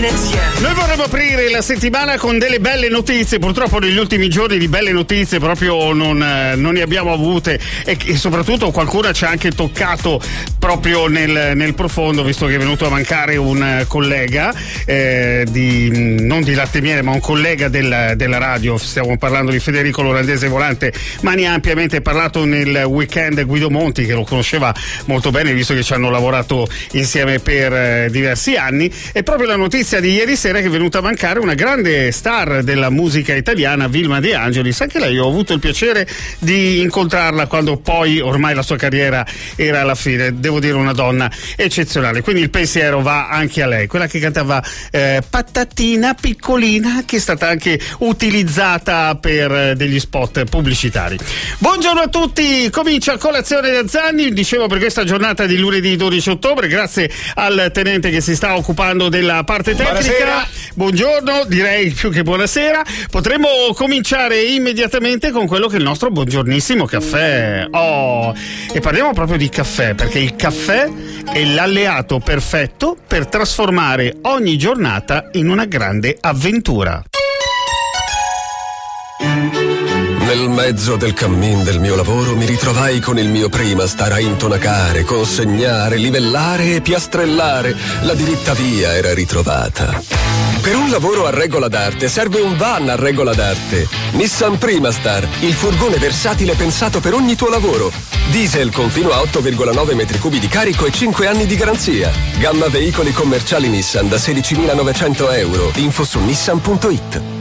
mattina insieme. Noi vorremmo aprire la settimana con delle belle notizie. Purtroppo negli ultimi giorni di belle notizie proprio non ne abbiamo avute e soprattutto qualcuna ci ha anche toccato proprio nel profondo, visto che è venuto a mancare un collega non di Latte e Miele, ma un collega della radio. Stiamo parlando di Federico L'Olandese Volante, ma ne ha ampiamente parlato nel weekend Guido Monti, che lo conosceva molto bene visto che ci hanno lavorato insieme per diversi anni. E proprio la notizia di ieri sera che è venuta a mancare una grande star della musica italiana, Vilma De Angelis. Anche lei ho avuto il piacere di incontrarla quando poi ormai la sua carriera era alla fine. Devo dire, una donna eccezionale, quindi il pensiero va anche a lei, quella che cantava Patatina Piccolina, che è stata anche utilizzata per degli spot pubblicitari. Buongiorno a tutti, comincia Colazione da Zanni, dicevo, per questa giornata di lunedì 12 ottobre, grazie al tenente che si sta occupando della parte tecnica. Buonasera. Buongiorno, direi più che buonasera. Potremmo cominciare immediatamente con quello che è il nostro buongiornissimo caffè. E parliamo proprio di caffè, perché il caffè è l'alleato perfetto per trasformare ogni giornata in una grande avventura. Nel mezzo del cammin del mio lavoro mi ritrovai con il mio Primastar a intonacare, consegnare, livellare e piastrellare. La diritta via era ritrovata. Per un lavoro a regola d'arte serve un van a regola d'arte. Nissan Primastar, il furgone versatile pensato per ogni tuo lavoro. Diesel con fino a 8,9 metri cubi di carico e 5 anni di garanzia. Gamma veicoli commerciali Nissan da 16.900 euro. Info su nissan.it.